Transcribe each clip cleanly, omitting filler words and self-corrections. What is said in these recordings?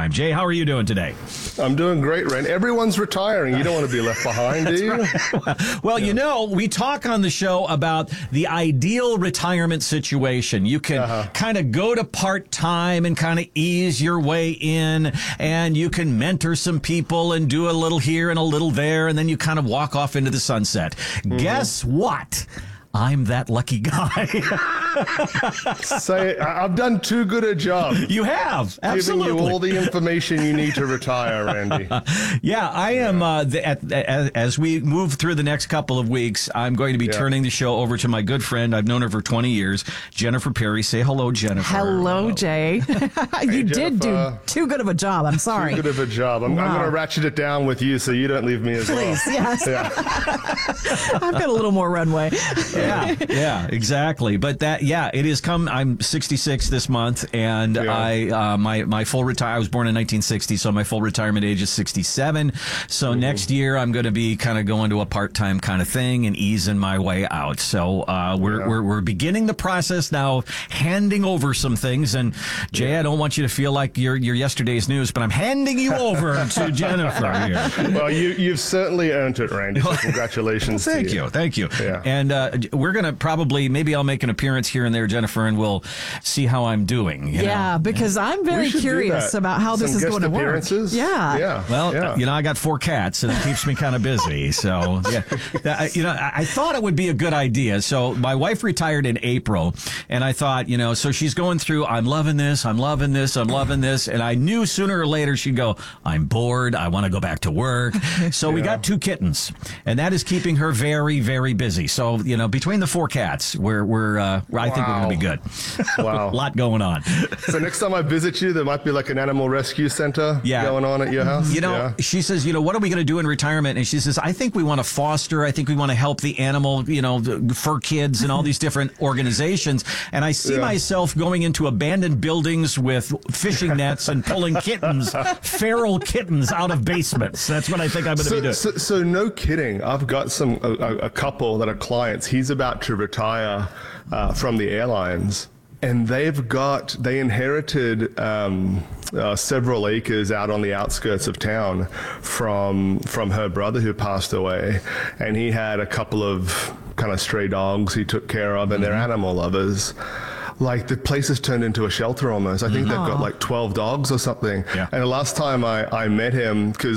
time. Jay, how are you doing today? I'm doing great, Ren. Everyone's retiring. You don't want to be left behind, do you? Right. Well, you know, we talk on the show about the ideal retirement situation. You can kind of go to part-time and kind of ease your way in, and you can mentor some people and do a little here and a little there, and then you kind of walk off into the sunset. Guess what? I'm that lucky guy. Say, I've done too good a job. You have, absolutely. Giving you all the information you need to retire, Randy. Yeah, I am. As we move through the next couple of weeks, I'm going to be turning the show over to my good friend. I've known her for 20 years, Jennifer Perry. Say hello, Jennifer. Hello, Jay. You did do too good of a job. I'm sorry. Too good of a job. I'm going to ratchet it down with you so you don't leave me as well. Please, yes. Yeah. I've got a little more runway. Yeah, exactly. But it has come. I'm 66 this month, and my full retire. I was born in 1960, so my full retirement age is 67. So next year I'm going to be kind of going to a part-time kind of thing and easing my way out. So we're beginning the process now of handing over some things. And Jay, I don't want you to feel like you're yesterday's news, but I'm handing you over to Jennifer here. Well, you've certainly earned it, Randy. So congratulations. Thank you. Yeah. And we're going to probably, maybe I'll make an appearance here and there, Jennifer, and we'll see how I'm doing. You know? Because I'm very curious about how this is going to work. Yeah. Well, you know, I got 4 cats, and it keeps me kind of busy. So, I thought it would be a good idea. So my wife retired in April, and I thought, so she's going through, I'm loving this. And I knew sooner or later she'd go, I'm bored. I want to go back to work. So we got 2 kittens, and that is keeping her very, very busy. So, between the 4 cats, I think we're going to be good. Wow. A lot going on. So next time I visit you, there might be like an animal rescue center going on at your house. She says, what are we going to do in retirement? And she says, I think we want to foster. I think we want to help the animal, the fur kids and all these different organizations. And I see myself going into abandoned buildings with fishing nets and pulling feral kittens out of basements. That's what I think I'm going to be doing. So no kidding. I've got a couple that are clients. He's about to retire from the airlines, and they inherited several acres out on the outskirts of town from her brother who passed away, and he had a couple of kind of stray dogs he took care of, and they're animal lovers. Like, the place has turned into a shelter almost. I think they've got like 12 dogs or something. Yeah. And the last time I met him, because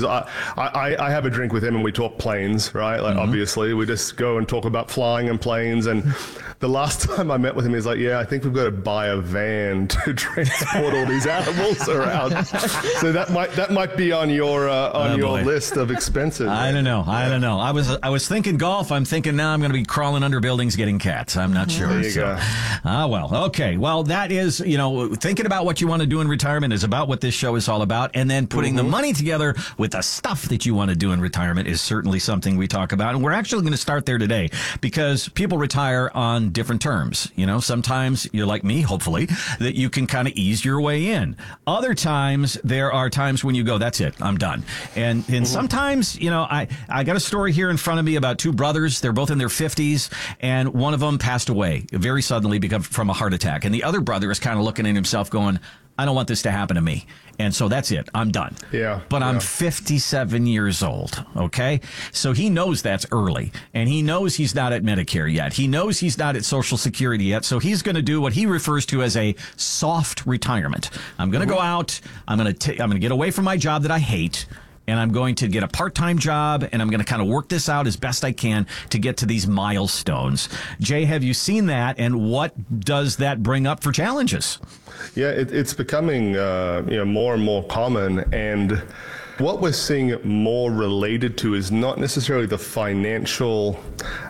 I have a drink with him and we talk planes, right? Like, obviously, we just go and talk about flying and planes. And the last time I met with him, he's like, I think we've got to buy a van to transport all these animals around. So that might be on your list of expenses. I don't know. I was thinking golf. I'm thinking now I'm going to be crawling under buildings getting cats. I'm not sure. There you go. Well. Okay. Well, that is, thinking about what you want to do in retirement is about what this show is all about. And then putting the money together with the stuff that you want to do in retirement is certainly something we talk about. And we're actually going to start there today because people retire on different terms. Sometimes you're like me, hopefully, that you can kind of ease your way in. Other times, there are times when you go, that's it, I'm done. And sometimes, I got a story here in front of me about 2 brothers. They're both in their 50s, and one of them passed away very suddenly from a heart attack. And the other brother is kind of looking at himself going, I don't want this to happen to me. And so that's it. I'm done. Yeah. But I'm 57 years old. Okay. So he knows that's early, and he knows he's not at Medicare yet. He knows he's not at Social Security yet. So he's going to do what he refers to as a soft retirement. I'm going to go out. I'm going to get away from my job that I hate. And I'm going to get a part-time job, and I'm going to kind of work this out as best I can to get to these milestones. Jay, have you seen that, and what does that bring up for challenges? Yeah, it's becoming more and more common, and what we're seeing it more related to is not necessarily the financial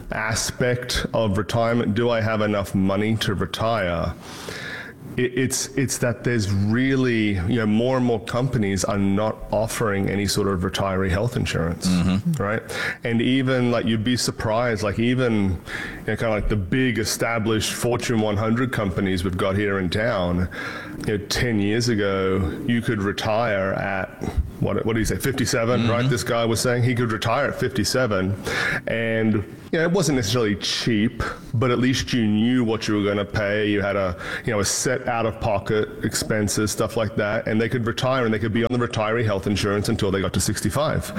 aspect of retirement. Do I have enough money to retire? It's that there's really, more and more companies are not offering any sort of retiree health insurance, right? And even you'd be surprised, even kind of like the big established Fortune 100 companies we've got here in town, 10 years ago, you could retire at what did he say, 57, right? This guy was saying he could retire at 57. And, it wasn't necessarily cheap, but at least you knew what you were going to pay. You had a set out-of-pocket expenses, stuff like that. And they could retire and they could be on the retiree health insurance until they got to 65.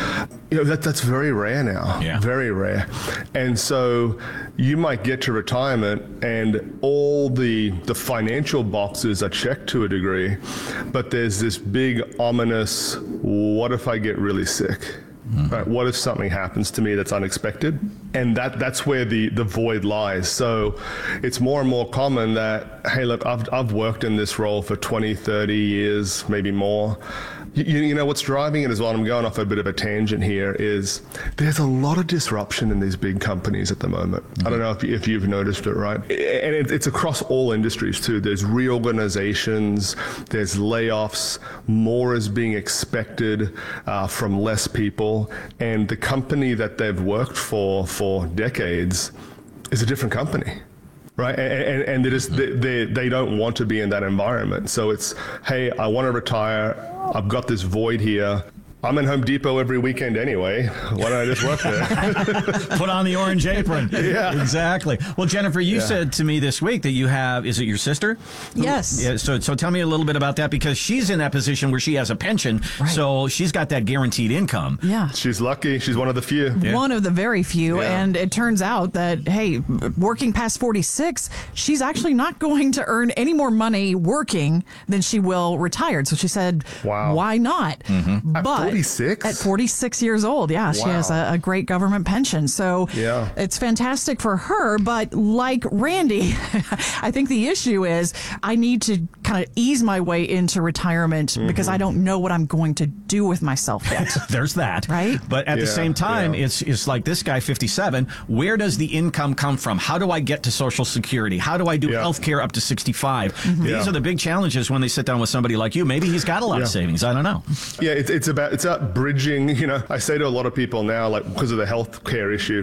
That's very rare now. Yeah. Very rare. And so you might get to retirement and all the financial boxes are checked to a degree, but there's this big ominous, what if I get really sick? Right? What if something happens to me that's unexpected? And that's where the void lies. So it's more and more common that, hey, look, I've worked in this role for 20, 30 years, maybe more. You know what's driving it as well, I'm going off a bit of a tangent here, is there's a lot of disruption in these big companies at the moment. I don't know if you've noticed it, right? And it's across all industries too. There's reorganizations, there's layoffs, more is being expected from less people, and the company that they've worked for decades is a different company. Right, and they don't want to be in that environment. So it's, hey, I want to retire. I've got this void here. I'm in Home Depot every weekend anyway. Why don't I just work there? Put on the orange apron. Yeah. Exactly. Well, Jennifer, you said to me this week that you have, is it your sister? Yes. Yeah, so tell me a little bit about that, because she's in that position where she has a pension, right. So she's got that guaranteed income. Yeah. She's lucky. She's one of the few. Yeah. One of the very few. Yeah. And it turns out that, hey, working past 46, she's actually not going to earn any more money working than she will retired. So she said, wow, why not? Mm-hmm. But 46? At 46 years old, yeah, she has a great government pension. So it's fantastic for her. But like Randy, I think the issue is I need to kind of ease my way into retirement because I don't know what I'm going to do with myself yet. There's that. Right. But at the same time, it's like this guy, 57. Where does the income come from? How do I get to Social Security? How do I do health care up to 65? These are the big challenges when they sit down with somebody like you. Maybe he's got a lot of savings. I don't know. Yeah, it's about bridging. I say to a lot of people now, like, because of the healthcare issue,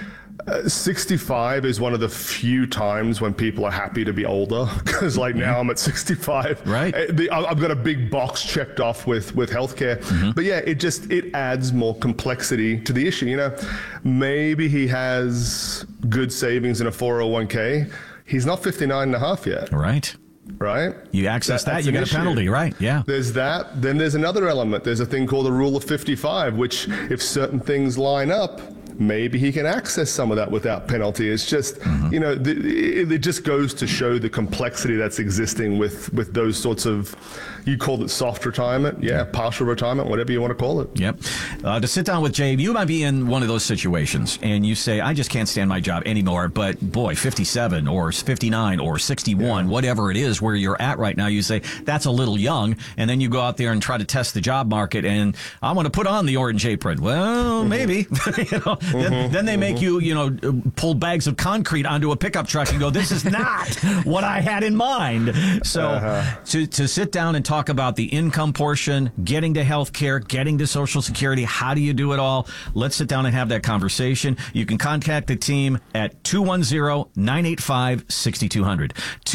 65 is one of the few times when people are happy to be older, because like now I'm at 65. Right. I've got a big box checked off with healthcare. But yeah, it adds more complexity to the issue. Maybe he has good savings in a 401k. He's not 59 and a half yet. Right. Right? You access that, you get a penalty, right? Yeah. There's that. Then there's another element. There's a thing called the rule of 55, which if certain things line up, maybe he can access some of that without penalty. It's just, it just goes to show the complexity that's existing with those sorts of, you called it soft retirement, partial retirement, whatever you want to call it. Yep. To sit down with Jay, you might be in one of those situations and you say, I just can't stand my job anymore, but boy, 57 or 59 or 61, whatever it is where you're at right now, you say, that's a little young. And then you go out there and try to test the job market and I want to put on the orange apron. Well, maybe. Then they make you, pull bags of concrete onto a pickup truck and go, this is not what I had in mind. So to sit down and talk about the income portion, getting to health care, getting to Social Security, how do you do it all? Let's sit down and have that conversation. You can contact the team at 210-985-6200.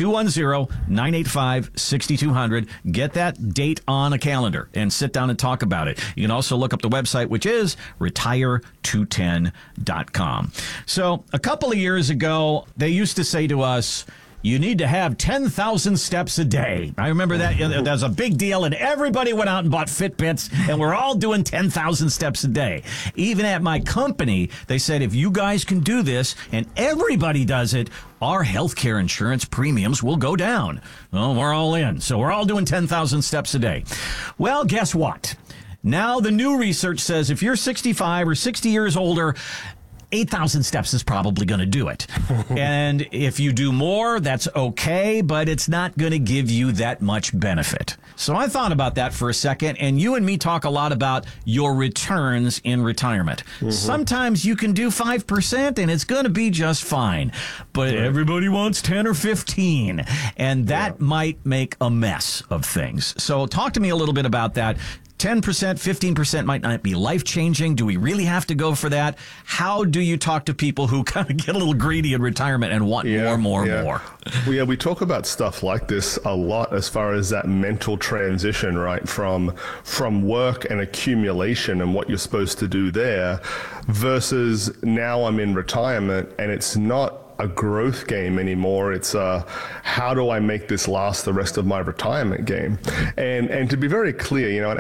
210-985-6200. Get that date on a calendar and sit down and talk about it. You can also look up the website, which is retire210.com. So a couple of years ago, they used to say to us, you need to have 10,000 steps a day. I remember that. That was a big deal, and everybody went out and bought Fitbits, and we're all doing 10,000 steps a day. Even at my company, they said, if you guys can do this, and everybody does it, our healthcare insurance premiums will go down. Well, we're all in. So we're all doing 10,000 steps a day. Well, guess what? Now the new research says if you're 65 or 60 years older, 8,000 steps is probably going to do it. And if you do more, that's okay, but it's not going to give you that much benefit. So I thought about that for a second, and you and me talk a lot about your returns in retirement. Sometimes you can do 5%, and it's going to be just fine. But everybody wants 10 or 15, and that might make a mess of things. So talk to me a little bit about that. 10%, 15% might not be life-changing. Do we really have to go for that? How do you talk to people who kind of get a little greedy in retirement and want more? Well, yeah, we talk about stuff like this a lot as far as that mental transition, right? From work and accumulation and what you're supposed to do there versus now I'm in retirement and it's not a growth game anymore. It's how do I make this last the rest of my retirement game? And to be very clear,